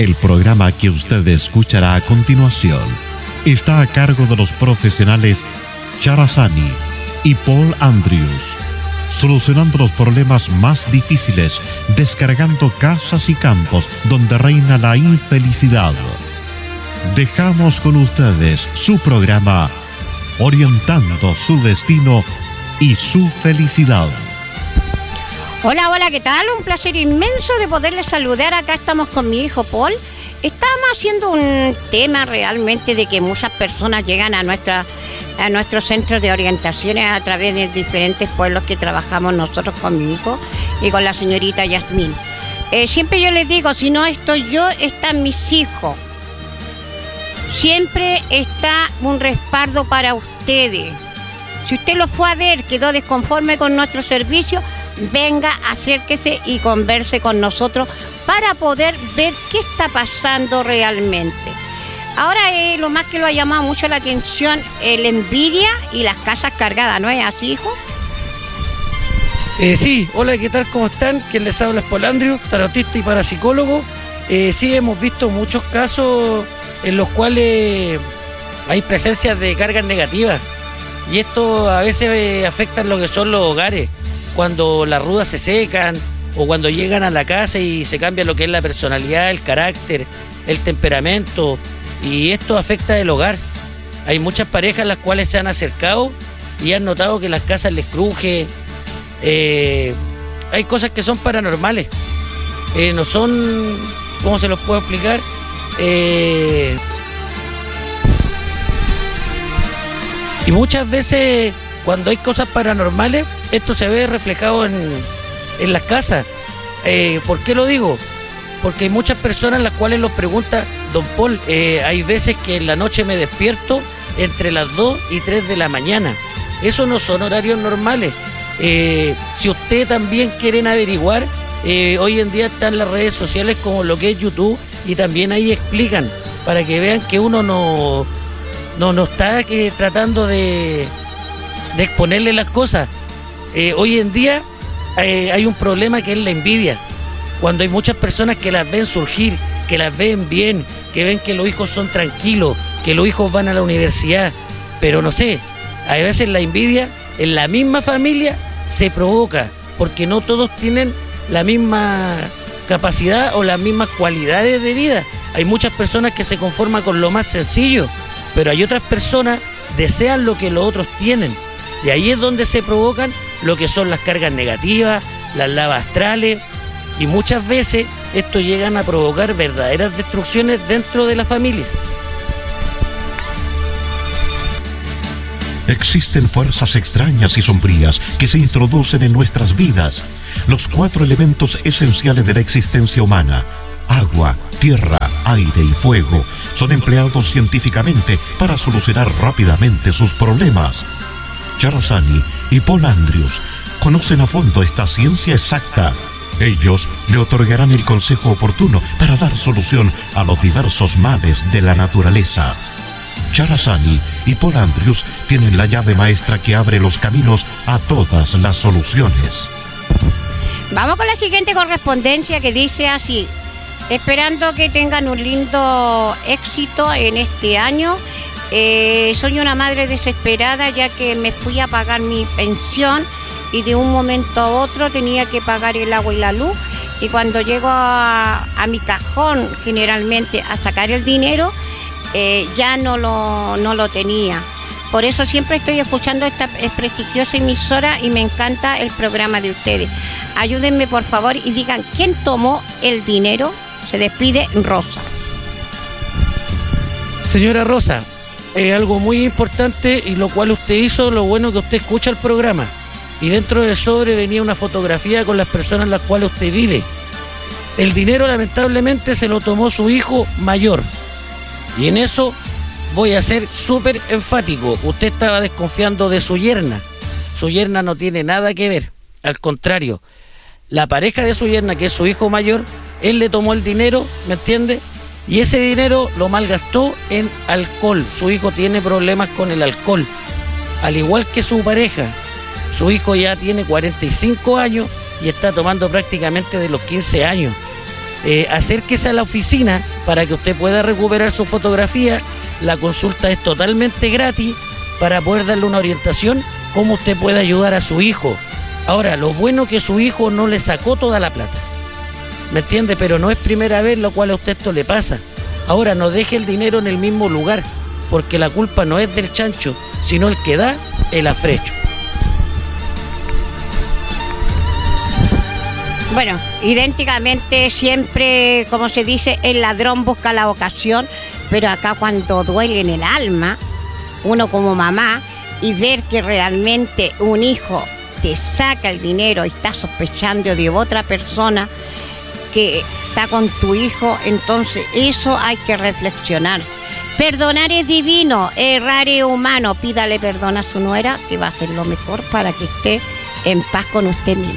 El programa que usted escuchará a continuación está a cargo de los profesionales Charazani y Paul Andrews, solucionando los problemas más difíciles, descargando casas y campos donde reina la infelicidad. Dejamos con ustedes su programa Orientando su destino y su felicidad. Hola, ¿qué tal? Un placer inmenso de poderles saludar. Acá estamos con mi hijo Paul. Estamos haciendo un tema realmente de que muchas personas llegan a nuestros centros de orientaciones a través de diferentes pueblos que trabajamos nosotros con mi hijo y con la señorita Yasmín. Siempre yo les digo, si no estoy yo, están mis hijos. Siempre está un respaldo para ustedes. Si usted lo fue a ver, quedó desconforme con nuestro servicio, venga, acérquese y converse con nosotros para poder ver qué está pasando realmente. Ahora lo más que lo ha llamado mucho la atención la envidia y las casas cargadas, ¿no es así, hijo? Sí, hola, ¿qué tal? ¿Cómo están? Quien les habla es Paul Andrews, tarotista y parapsicólogo. Sí, hemos visto muchos casos en los cuales hay presencias de cargas negativas y esto a veces afecta en lo que son los hogares, cuando las rudas se secan o cuando llegan a la casa y se cambia lo que es la personalidad, el carácter, el temperamento, y esto afecta el hogar. Hay muchas parejas las cuales se han acercado y han notado que las casas les cruje. Hay cosas que son paranormales, no son, ¿cómo se los puedo explicar? Y muchas veces cuando hay cosas paranormales, esto se ve reflejado en las casas. ¿Por qué lo digo? Porque hay muchas personas las cuales los preguntan, don Paul, hay veces que en la noche me despierto entre las 2 y 3 de la mañana. Eso no son horarios normales. Si usted también quieren averiguar, hoy en día están las redes sociales como lo que es YouTube y también ahí explican para que vean que uno no está tratando de exponerle las cosas. Hoy en día hay un problema que es la envidia. Cuando hay muchas personas que las ven surgir, que las ven bien, que ven que los hijos son tranquilos, que los hijos van a la universidad, pero no sé, a veces la envidia en la misma familia se provoca, porque no todos tienen la misma capacidad o las mismas cualidades de vida. Hay muchas personas que se conforman con lo más sencillo, pero hay otras personas que desean lo que los otros tienen. Y ahí es donde se provocan lo que son las cargas negativas, las lavas astrales, y muchas veces esto llegan a provocar verdaderas destrucciones dentro de la familia. Existen fuerzas extrañas y sombrías que se introducen en nuestras vidas. Los 4 elementos esenciales de la existencia humana: agua, tierra, aire y fuego, son empleados científicamente para solucionar rápidamente sus problemas. Charazani y Paul Andrews conocen a fondo esta ciencia exacta. Ellos le otorgarán el consejo oportuno para dar solución a los diversos males de la naturaleza. Charazani y Paul Andrews tienen la llave maestra que abre los caminos a todas las soluciones. Vamos con la siguiente correspondencia que dice así: esperando que tengan un lindo éxito en este año. Soy una madre desesperada ya que me fui a pagar mi pensión y de un momento a otro tenía que pagar el agua y la luz, y cuando llego a mi cajón generalmente a sacar el dinero, ya no lo tenía. Por eso siempre estoy escuchando esta prestigiosa emisora y me encanta el programa de ustedes. Ayúdenme por favor y digan quién tomó el dinero. Se despide Rosa. Señora Rosa, algo muy importante y lo cual usted hizo, lo bueno que usted escucha el programa. Y dentro del sobre venía una fotografía con las personas en las cuales usted vive. El dinero lamentablemente se lo tomó su hijo mayor. Y en eso voy a ser súper enfático. Usted estaba desconfiando de su yerna. Su yerna no tiene nada que ver. Al contrario, la pareja de su yerna, que es su hijo mayor, él le tomó el dinero, ¿me entiende? Y ese dinero lo malgastó en alcohol. Su hijo tiene problemas con el alcohol, al igual que su pareja. Su hijo ya tiene 45 años y está tomando prácticamente de los 15 años. acérquese a la oficina para que usted pueda recuperar su fotografía. La consulta es totalmente gratis para poder darle una orientación cómo usted puede ayudar a su hijo. Ahora, lo bueno que su hijo no le sacó toda la plata, ¿me entiende? Pero no es primera vez lo cual a usted esto le pasa. Ahora, no deje el dinero en el mismo lugar, porque la culpa no es del chancho, sino el que da el afrecho. Bueno, idénticamente siempre, como se dice, el ladrón busca la ocasión, pero acá cuando duele en el alma, uno como mamá, y ver que realmente un hijo te saca el dinero y está sospechando de otra persona que está con tu hijo, entonces eso hay que reflexionar. Perdonar es divino, errar es humano. Pídale perdón a su nuera, que va a ser lo mejor para que esté en paz con usted mismo.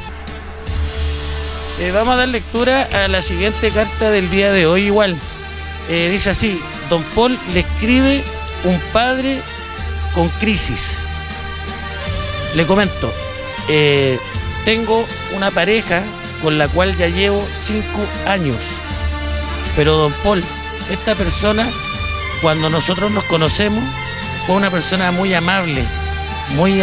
Vamos a dar lectura a la siguiente carta del día de hoy igual. Dice así: don Paul, le escribe un padre con crisis. Le comento, tengo una pareja con la cual ya llevo 5 años. Pero don Paul, esta persona, cuando nosotros nos conocemos, fue una persona muy amable, muy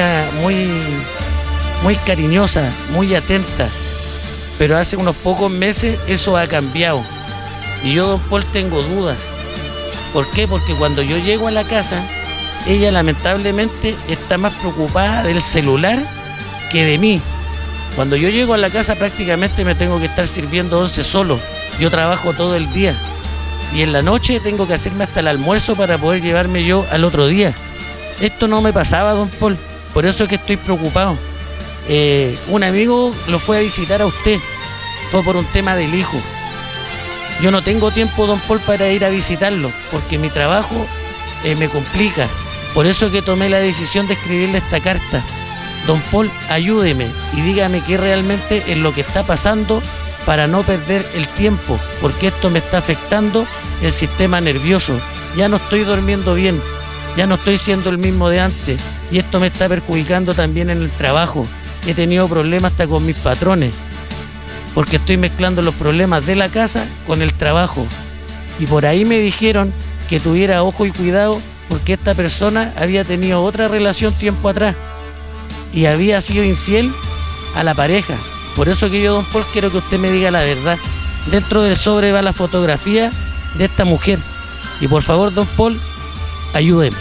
cariñosa, muy atenta. Pero hace unos pocos meses eso ha cambiado. Y yo, don Paul, tengo dudas. ¿Por qué? Porque cuando yo llego a la casa, ella lamentablemente está más preocupada del celular que de mí. Cuando yo llego a la casa prácticamente me tengo que estar sirviendo once solo. Yo trabajo todo el día. Y en la noche tengo que hacerme hasta el almuerzo para poder llevarme yo al otro día. Esto no me pasaba, don Paul. Por eso es que estoy preocupado. Un amigo lo fue a visitar a usted. Fue por un tema del hijo. Yo no tengo tiempo, don Paul, para ir a visitarlo, porque mi trabajo me complica. Por eso es que tomé la decisión de escribirle esta carta. Don Paul, ayúdeme y dígame qué realmente es lo que está pasando para no perder el tiempo, porque esto me está afectando el sistema nervioso. Ya no estoy durmiendo bien, ya no estoy siendo el mismo de antes, y esto me está perjudicando también en el trabajo. He tenido problemas hasta con mis patrones, porque estoy mezclando los problemas de la casa con el trabajo. Y por ahí me dijeron que tuviera ojo y cuidado, porque esta persona había tenido otra relación tiempo atrás y había sido infiel a la pareja. Por eso que yo, don Paul, quiero que usted me diga la verdad. Dentro del sobre va la fotografía de esta mujer. Y por favor, don Paul, ayúdeme.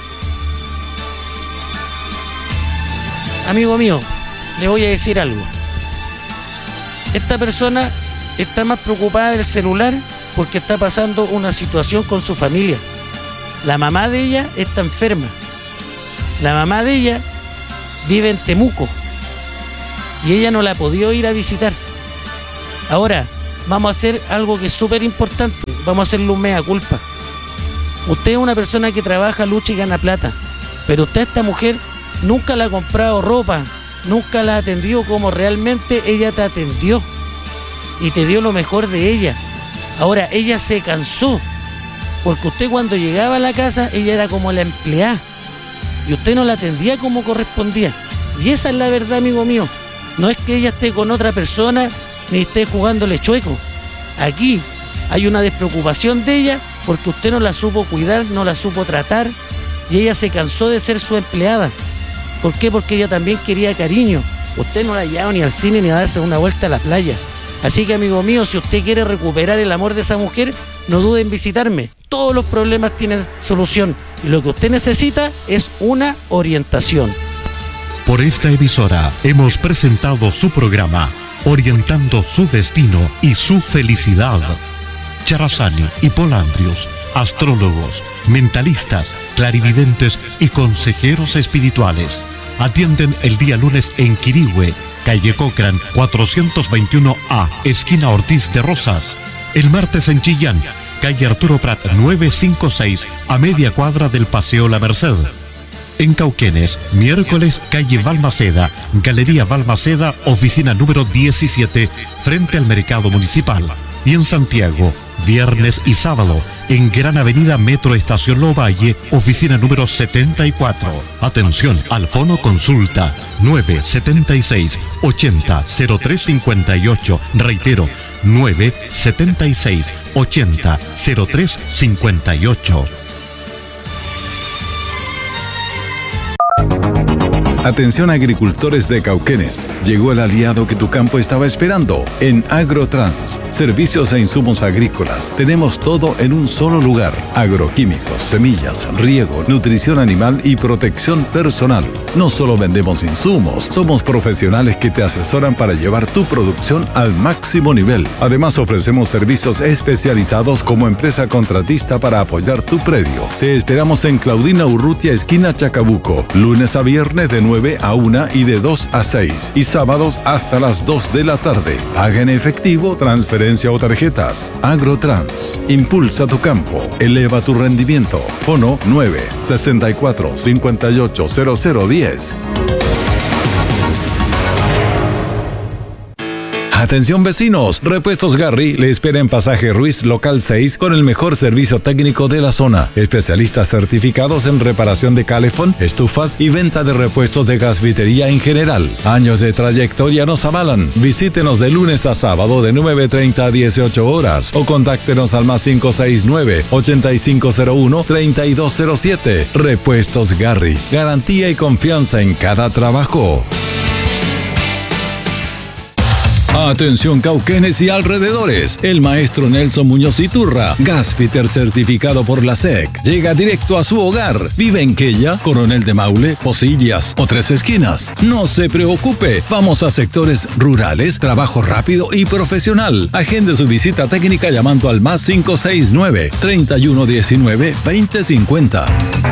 Amigo mío, le voy a decir algo. Esta persona está más preocupada del celular porque está pasando una situación con su familia. La mamá de ella está enferma. La mamá de ella vive en Temuco y ella no la ha podido ir a visitar. Ahora, vamos a hacer algo que es súper importante. Vamos a hacerle un mea culpa. Usted es una persona que trabaja, lucha y gana plata, pero usted, esta mujer, nunca le ha comprado ropa, nunca la ha atendido como realmente ella te atendió y te dio lo mejor de ella. Ahora, ella se cansó porque usted, cuando llegaba a la casa, ella era como la empleada y usted no la atendía como correspondía. Y esa es la verdad, amigo mío. No es que ella esté con otra persona ni esté jugándole chueco. Aquí hay una despreocupación de ella porque usted no la supo cuidar, no la supo tratar, y ella se cansó de ser su empleada. ¿Por qué? Porque ella también quería cariño. Usted no la lleva ni al cine ni a darse una vuelta a la playa. Así que, amigo mío, si usted quiere recuperar el amor de esa mujer, no dude en visitarme. Todos los problemas tienen solución y lo que usted necesita es una orientación. Por esta emisora hemos presentado su programa, orientando su destino y su felicidad. Charazani y Paul Andrius, astrólogos, mentalistas, clarividentes y consejeros espirituales. Atienden el día lunes en Quirihue, calle Cochrane 421A, esquina Ortiz de Rosas. El martes en Chillán, calle Arturo Prat 956, a media cuadra del Paseo La Merced. En Cauquenes, miércoles, calle Balmaceda, Galería Balmaceda, oficina número 17, frente al Mercado Municipal. Y en Santiago, viernes y sábado, en Gran Avenida Metro Estación Lovalle, oficina número 74. Atención, al fono consulta 976-80-0358. Reitero, 976 80 03 58. Atención agricultores de Cauquenes, llegó el aliado que tu campo estaba esperando. En Agrotrans, servicios e insumos agrícolas, tenemos todo en un solo lugar. Agroquímicos, semillas, riego, nutrición animal y protección personal. No solo vendemos insumos, somos profesionales que te asesoran para llevar tu producción al máximo nivel. Además ofrecemos servicios especializados como empresa contratista para apoyar tu predio. Te esperamos en Claudina Urrutia, esquina Chacabuco, lunes a viernes de 9 a 1 y de 2 a 6 y sábados hasta las 2 de la tarde. Paga en efectivo, transferencia o tarjetas. Agrotrans, impulsa tu campo, eleva tu rendimiento. Fono 964 58 0010. Atención vecinos, Repuestos Garry le espera en Pasaje Ruiz Local 6 con el mejor servicio técnico de la zona. Especialistas certificados en reparación de calefón, estufas y venta de repuestos de gasfitería en general. Años de trayectoria nos avalan. Visítenos de lunes a sábado de 9:30 a 18 horas o contáctenos al +569 8501 3207. Repuestos Garry, garantía y confianza en cada trabajo. Atención Cauquenes y alrededores, el maestro Nelson Muñoz Iturra, gasfitter certificado por la SEC, llega directo a su hogar. Vive en Quella, Coronel de Maule, Posillas o Tres Esquinas. No se preocupe, vamos a sectores rurales, trabajo rápido y profesional. Agende su visita técnica llamando al +569 3119 2050.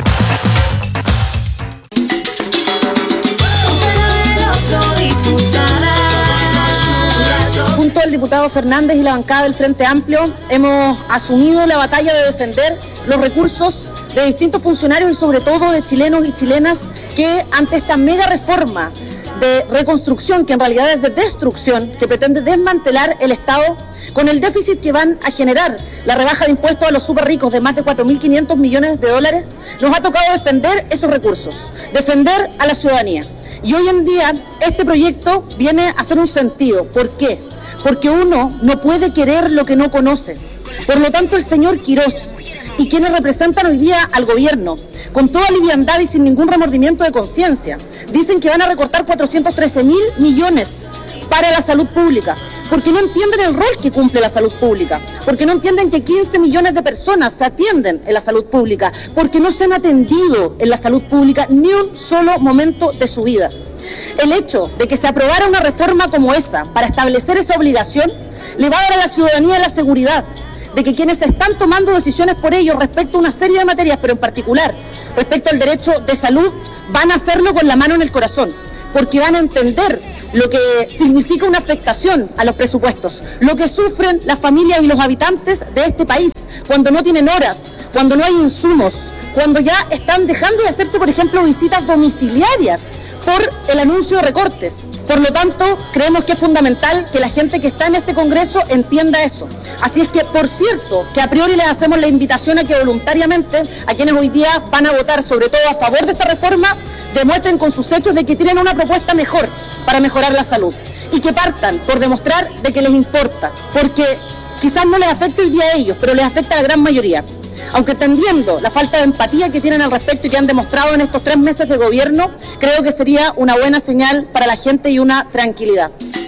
Junto al diputado Fernández y la bancada del Frente Amplio hemos asumido la batalla de defender los recursos de distintos funcionarios y sobre todo de chilenos y chilenas que ante esta mega reforma de reconstrucción, que en realidad es de destrucción, que pretende desmantelar el Estado con el déficit que van a generar la rebaja de impuestos a los súper ricos de más de 4.500 millones de dólares, nos ha tocado defender esos recursos, defender a la ciudadanía. Y hoy en día este proyecto viene a hacer un sentido. ¿Por qué? Porque uno no puede querer lo que no conoce. Por lo tanto, el señor Quirós y quienes representan hoy día al gobierno, con toda liviandad y sin ningún remordimiento de conciencia, dicen que van a recortar 413.000 millones para la salud pública, porque no entienden el rol que cumple la salud pública, porque no entienden que 15 millones de personas se atienden en la salud pública, porque no se han atendido en la salud pública ni un solo momento de su vida. El hecho de que se aprobara una reforma como esa para establecer esa obligación le va a dar a la ciudadanía la seguridad de que quienes están tomando decisiones por ellos respecto a una serie de materias, pero en particular respecto al derecho de salud, van a hacerlo con la mano en el corazón, porque van a entender lo que significa una afectación a los presupuestos, lo que sufren las familias y los habitantes de este país cuando no tienen horas, cuando no hay insumos, cuando ya están dejando de hacerse, por ejemplo, visitas domiciliarias por el anuncio de recortes. Por lo tanto, creemos que es fundamental que la gente que está en este Congreso entienda eso. Así es que, por cierto, que a priori les hacemos la invitación a que voluntariamente, a quienes hoy día van a votar sobre todo a favor de esta reforma, demuestren con sus hechos de que tienen una propuesta mejor para mejorar la salud y que partan por demostrar de que les importa, porque quizás no les afecte hoy día a ellos, pero les afecta a la gran mayoría. Aunque entendiendo la falta de empatía que tienen al respecto y que han demostrado en estos 3 meses de gobierno, creo que sería una buena señal para la gente y una tranquilidad.